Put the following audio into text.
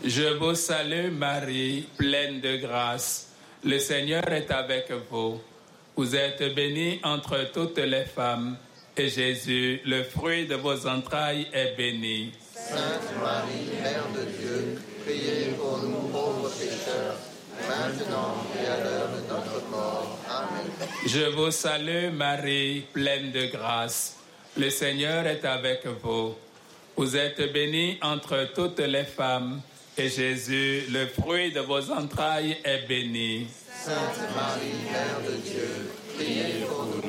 Je vous salue Marie, pleine de grâce. Le Seigneur est avec vous. Vous êtes bénie entre toutes les femmes, et Jésus, le fruit de vos entrailles, est béni. Sainte Marie, Mère de Dieu, priez pour nous pauvres pécheurs, maintenant et à l'heure de notre mort. Amen. Je vous salue Marie, pleine de grâce. Le Seigneur est avec vous. Vous êtes bénie entre toutes les femmes, et Jésus, le fruit de vos entrailles, est béni. Sainte Marie, Mère de Dieu, priez pour nous